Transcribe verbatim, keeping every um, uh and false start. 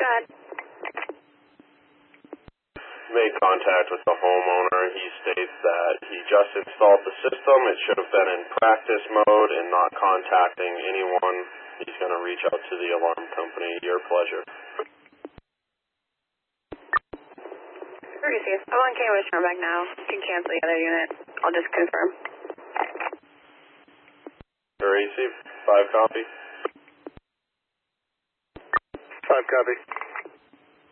Go ahead. Made contact with the homeowner. He states that he just installed the system. It should have been in practice mode and not contacting anyone. He's going to reach out to the alarm company. Your pleasure. Courtesy. I'm on K O S back now. You can cancel the other unit. I'll just confirm. Courtesy. Five copy. Five copy.